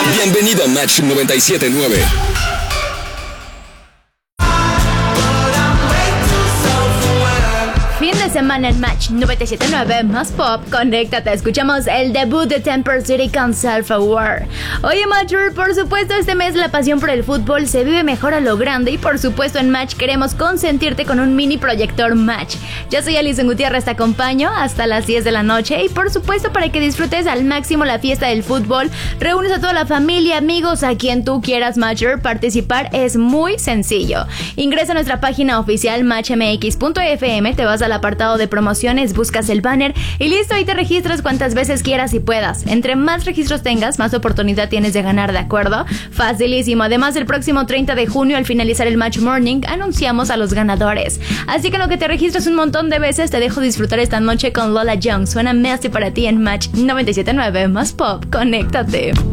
Bienvenido a Match 97.9. Fin de semana en Match 97.9 más pop. Conéctate, escuchamos el debut de Temper City con Self-Aware. Oye Matcher, por supuesto este mes la pasión por el fútbol se vive mejor a lo grande y por supuesto en Match queremos consentirte con un mini proyector Match. Yo soy Alison Gutiérrez, te acompaño hasta las 10 de la noche y por supuesto para que disfrutes al máximo la fiesta del fútbol, reúnes a toda la familia, amigos, a quien tú quieras Matcher. Participar es muy sencillo. Ingresa a nuestra página oficial matchmx.fm, te vas al apartado de promociones, buscas el banner y listo, ahí te registras cuantas veces quieras y puedas. Entre más registros tengas, más oportunidad tienes de ganar, ¿de acuerdo? Facilísimo. Además, el próximo 30 de junio, al finalizar el Match Morning, anunciamos a los ganadores. Así que en lo que te registras un montón de veces, te dejo disfrutar esta noche con Lola Young. Suena Messy para ti en Match 97.9 más pop. Conéctate.